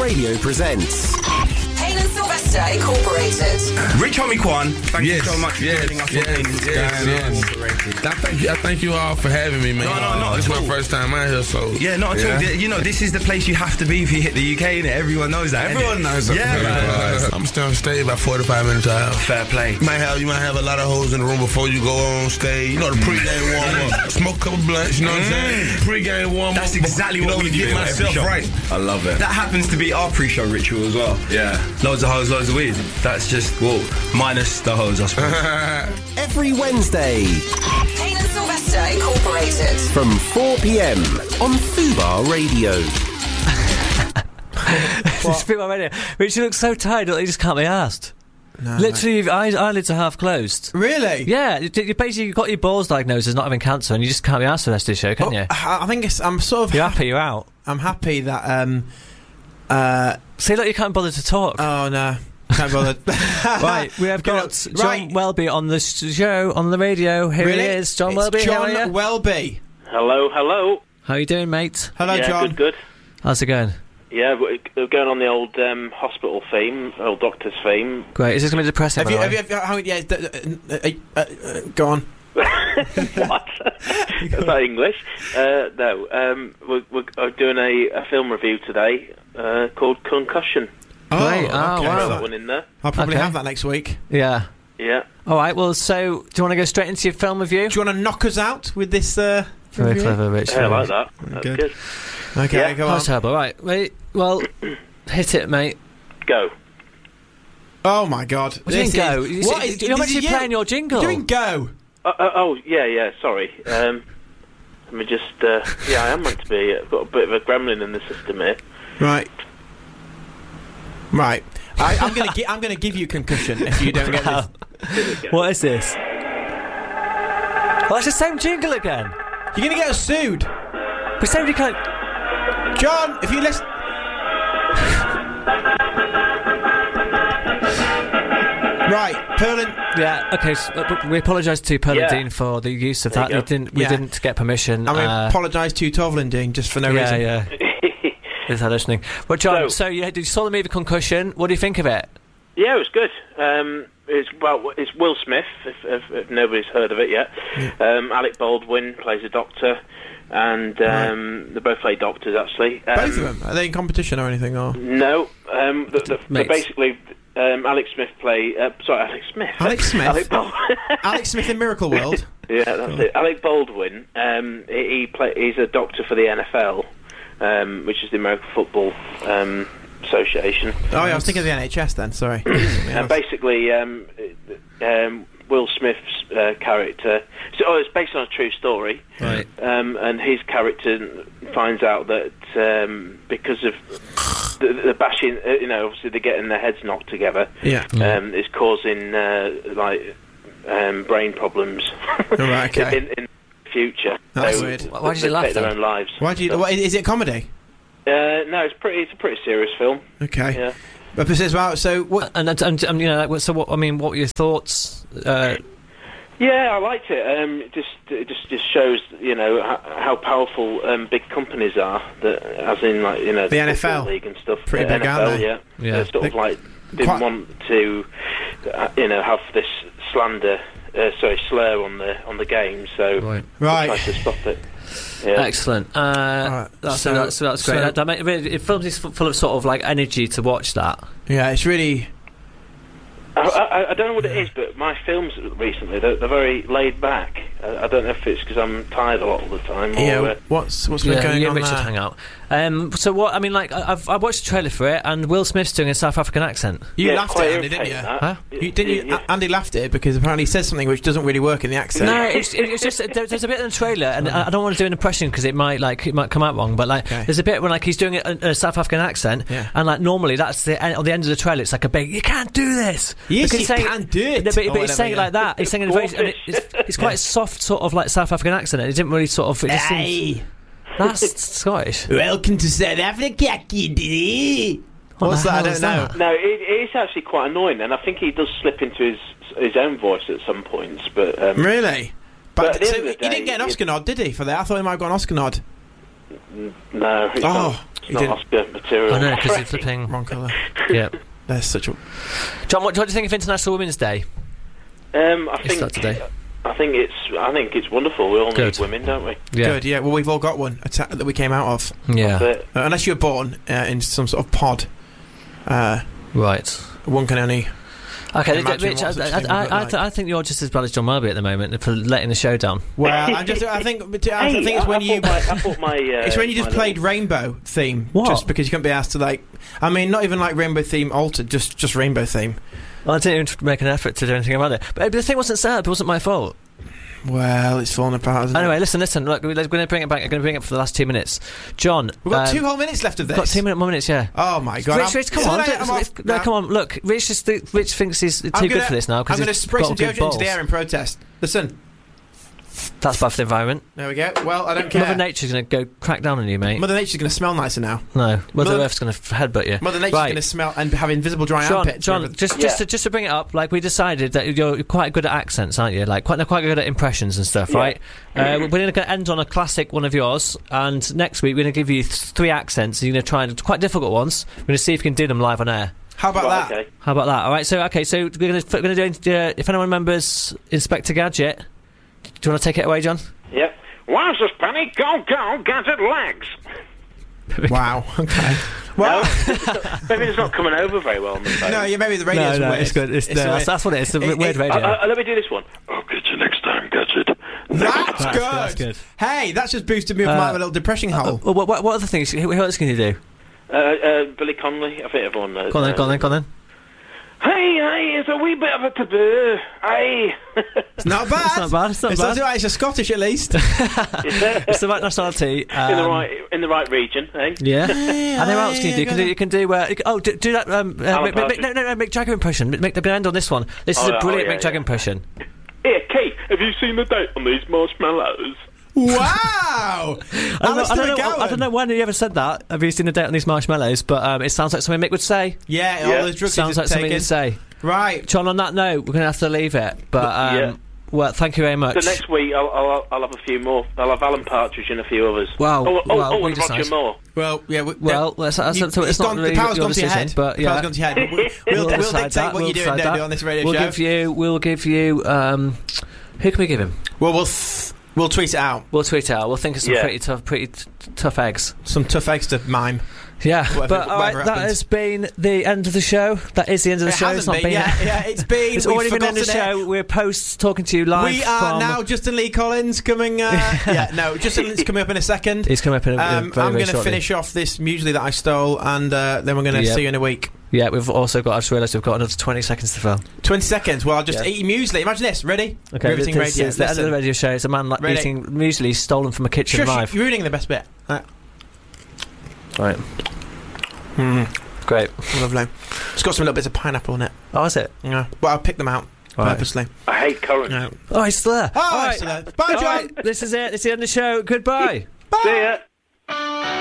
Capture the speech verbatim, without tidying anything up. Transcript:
Radio presents Payne and Sylvester Incorporated. Rich Homie Kwan, thank yes, you so much for yes, joining us yes, on Payne and yes, Sylvester yes. Incorporated. I thank you. I thank you all for having me, man. No, no, not This at is my all. first time out here, so Yeah, not at yeah. all. You know, this is the place you have to be if you hit the U K, innit? Everyone knows that. Everyone innit? knows that. Yeah, man. I'm still on stage about forty-five minutes out. Fair play. You might have you might have a lot of hoes in the room before you go on stage. You know the pre-game warm up, smoke a couple blunts. You know what I'm saying? Pre-game warm up. That's exactly you what know, we to do get at every myself show. right. I love it. That happens to be our pre-show ritual as well. Yeah. Loads of hoes, loads of weed. That's just, well, minus the hoes, I suppose. every Wednesday Payne and Sylvester Incorporated. from four p.m. on Fubar Radio. Just people radio. Richie looks so tired that he just can't be asked. No, literally, your eyes, eyelids are half closed. Really? Yeah, you, you basically got your balls diagnosed as not having cancer, and you just can't be asked for the rest of the show, can Oh, you? I I think it's. I'm sort of. You're happy you're out. I'm happy that. Um. Uh. See, look, you can't bother to talk. Oh no. Can't bother. Right, we have got John Right. Welby on the show, on the radio. Here Really? he is. John It's Welby, John how are you? Welby. Hello, hello. How you doing, mate? Hello, yeah, John. good, good. How's it going? Yeah, we're we're going on the old um, hospital theme, old doctor's theme. Great. Is this going to be depressing, Have you, by have the you, way? have you, how, yeah, d- d- uh, uh, uh, uh, go on. What? Is that English? Uh, no, um, we're, we're doing a, a film review today uh, called Concussion. Oh, Great. Oh, okay. wow. That one in there. I'll probably Okay. have that next week. Yeah. Yeah. All right, well, so, do you want to go straight into your film review? Do you want to knock us out with this? Uh, Very review? clever, Rich. Yeah, I like that. That's Good. good. Okay, Yeah. go on. That's terrible. Right, wait, well, hit it, mate. Go. Oh my God! What do you This mean, go? is- You What see- is? you're this actually is you. playing your jingle. You're doing go. Uh, uh, oh, yeah, yeah, sorry. Um, let me just... Uh, yeah, I am meant to be... I've got a bit of a gremlin in the system here. Right. Right. I, I'm gonna. Gi- I'm gonna give you concussion if you don't get this. What is this? Well, it's the same jingle again. You're gonna get us sued, But somebody can't... John. If you listen. Right, Perlin. Yeah, okay, so, uh, we apologise to Perlindine Yeah. for the use of There that. you We go. didn't, we Yeah. didn't get permission. I'm gonna uh, apologise to Tovlindine just for no yeah, reason. yeah. Is that listening? Well, John, so, So- you, you saw the movie Concussion. What do you think of it? Yeah, it was good. Um, it's well, it's Will Smith. If, if, if nobody's heard of it yet, um, Alec Baldwin plays a doctor, and um, they both play doctors actually. Um, Both of them. Are they in competition or anything? Or No, um, the, the, the Mates. basically um, Alex Smith play. Uh, sorry, Alex Smith. Alex Smith? Alec Bal- Alex Smith in Miracle World. yeah, that's it. Alec Baldwin. Um, he he play, he's a doctor for the N F L, um, which is the American Football Um, Association. Oh, yeah, I was thinking of the N H S then. Sorry. And basically, um, um, Will Smith's uh, character. So, oh, it's based on a true story. Right. Um, and his character finds out that um, because of the, the bashing, uh, you know, obviously they're getting their heads knocked together. Yeah. Um, is causing uh, like um, brain problems. Oh, right, okay. in, in the future. That's so weird. Why did they you laugh take their then? own lives. Why do you? What, is it a comedy? Uh, no, it's pretty. It's a pretty serious film. Okay. Yeah. But this is about. So what? And, and, and, and you know, like, so what? I mean, what were your thoughts? Uh, Yeah, I liked it. Um, it just it just just shows, you know, how, how powerful um, big companies are. That, as in, like, you know, The N F L. Football League and stuff. Pretty the big, N F L, aren't they? Yeah, Yeah. They sort of They- like didn't quite- want to, uh, you know, have this slander, uh, sorry, slur on the on the game. So right. they Right. tried to stop it. Yeah. Excellent. Uh, Alright, that's, so- that's that's great. so- that, that make, really, it films is full of sort of like energy to watch that. Yeah, it's really. I, I, I don't know what it is, but my films recently they're, they're very laid back. I, I don't know if it's because I'm tired a lot of the time. Or, Yeah. uh, What's what's been Yeah, going you on and Richard there? hang out. Um, so what? I mean, like I- I've I watched the trailer for it, and Will Smith's doing a South African accent. You yeah, laughed quite at Andy, didn't you? irritating, that. Huh? You, didn't you? Yeah. A- Andy laughed at it because apparently he says something which doesn't really work in the accent. No, it's, it's just there, there's a bit in the trailer, and I, I don't want to do an impression because it might like it might come out wrong. But like, Okay. there's a bit when like he's doing a, a South African accent, Yeah. and like normally that's the end, at the end of the trailer. It's like a big, you can't do this. Yes, Because you he's saying- can do it. No, but, Or but he's whatever, saying it yeah. like that. He's saying it in a very, and it, it's, it's quite a soft sort of like South African accent. And it didn't really sort of. It just seems, Hey, that's Scottish. welcome to South Africa, kiddy. What What's the that? I hell don't is know. that? No, it, it is actually quite annoying, and I think he does slip into his his own voice at some points. But um, Really? But But, at the so end of he the day, didn't get an it- Oscar nod, did he? For that, I thought he might have got an Oscar nod. no, it's Oh, not. It's You not didn't- Oscar material. I know, because you're flipping. Wrong colour. Yeah. There's such a... John, what, what do you think of International Women's Day? Um, I It's think not today. I think it's I think it's wonderful. We all need Good. women, don't we? Yeah. Good, yeah. Well, we've all got one atta- that we came out of. Yeah. But Uh, unless you were born uh, in some sort of pod. Uh, Right. one can only... Okay, Imagine Rich, what I, such I, thing would I, look I, like. th- I think you're just as bad as John Marby at the moment for letting the show down. Well, I just... I think, but I hey, think it's I, when I you... thought my, I thought my uh, It's when you just my played little- Rainbow theme. What? Just because you couldn't be asked to, like... I mean, not even, like, Rainbow theme altered, just just Rainbow theme. Well, I didn't even make an effort to do anything about it. But the thing wasn't set up, it wasn't my fault. Well, it's falling apart, isn't Anyway, it? listen, listen, look, we're going to bring it back. I'm going to bring it for the last two minutes. John. We've got um, two whole minutes left of this. Got two minute, more minutes, yeah. Oh, my God. Rich, I'm- Rich, come So on. late, don't- I'm off no, now. come on. Look, Rich, just th- Rich thinks he's too I'm good gonna- for this now. I'm going to spray some deodorant into the air in protest. Listen. That's bad for the environment. There we go. Well, I don't care. Mother Nature's going to go crack down on you, mate. Mother Nature's going to smell nicer now. No, Mother, Mother- Earth's going to headbutt you. Mother Nature's Right. going to smell and have invisible dry John, armpits. John, wherever- just Yeah. just to, just to bring it up, like we decided that you're quite good at accents, aren't you? Like quite quite good at impressions and stuff, Yeah. right? Uh, we're going to end on a classic one of yours, and next week we're going to give you th- three accents. And you're going to try and quite difficult ones. We're going to see if you can do them live on air. How about Right, that? okay. How about that? All right. So okay, so we're going to we're going to do. Uh, if anyone remembers Inspector Gadget, do you want to take it away, John? Yep. Why does Penny go go gadget legs? Wow. Okay. Well, No, maybe it's not coming over very well on the phone. no, yeah, maybe the radio's weird. It's good. It's, It's no, a- that's, that's what it is. It's a it- weird it- radio. Uh, uh, let me do this one. I'll get you next time, gadget. That's, That's- good. that's good. Hey, that's just boosted me up Uh, my little depression hole. Well, what, what, what other things? Who, who else can you do? Uh, uh, Billy Connolly. I think everyone knows. Go on then. Go on then. Go on then. Hey, hey, it's a wee bit of a taboo. Hey. It's not bad. It's not bad. It's not It's bad. not right. It's a Scottish at least. It's the right nationality. Um, in the right in the right region, eh? Yeah. And who else can you do? You can do. You can do. Uh, you can- oh, do, do that. Um, uh, Alan Mick, Mick, Partridge. no, no, no. Mick Jagger impression. Mick, Mick, the end on this one. This is Oh, a yeah, brilliant oh, yeah, Mick Jagger yeah. impression. Here, Kate, have you seen the date on these marshmallows? Wow. I don't, know, I, Alistair don't know, McGowan. I don't know when he ever said that. Have you seen the date on these marshmallows? But um, it sounds like something Mick would say. Yeah, Yeah. all the drugs Sounds he's like something taken. he'd say. Right. John, on that note, we're going to have to leave it. But um, Yeah. well, thank you very much. So next week I'll, I'll I'll have a few more. I'll have Alan Partridge and a few others. Wow. Oh, oh, Well, oh we and Roger decide. Moore. Well, yeah. We, Well, yeah, that's, that's, you- that's, it's it's not gone- really the power's your gone to your decision, head. but The yeah. power's gone to your head. We'll, we'll, we'll, We'll we'll decide dictate that, what we'll you do and decide don't that. do on this radio We'll show. give you. We'll give you. Um, who can we give him? Well, we'll th- we'll tweet it out. We'll tweet it out. We'll think of some Yeah. pretty tough, pretty t- tough eggs. Some tough eggs to mime. Yeah, Whatever- but all right, whatever that happens. has been the end of the show. That is the end of the It show. hasn't It's not been. been. Yeah, yeah, it's been. It's We've already been the end of the forgotten it. show. We're post talking to you live. We are from now Justin Lee Collins coming. Uh, yeah, no, Justin Lee's coming up in a second. He's coming up in a, in Um, very, I'm very going to shortly. finish off this muesli that I stole, and uh, then we're going to Yep. see you in a week. Yeah, we've also got. I just realised we've got another twenty seconds to fill. twenty seconds. Well, I'll just Yeah. eat muesli. Imagine this. Ready? Okay, Riveting this radio. is the end of the Listen. radio show. It's a man like Ready? eating muesli stolen from a kitchen Shush, live. you're ruining the best bit. Right. Right, Mm, great. lovely. It's got some little bits of pineapple in it. Oh, is it? Yeah. Well, I'll pick them out All right. purposely. I hate currants. No. Oh, he's still there. Oh, All right. excellent. Bye, All John. right, this is it. It's the end of the show. Goodbye. Bye. See ya.